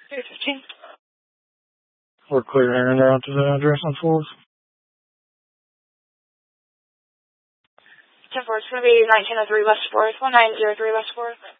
315. We're clear and route to the address on 4th. 10-4, it's going to be 1903 West 4th, 1903 West 4th.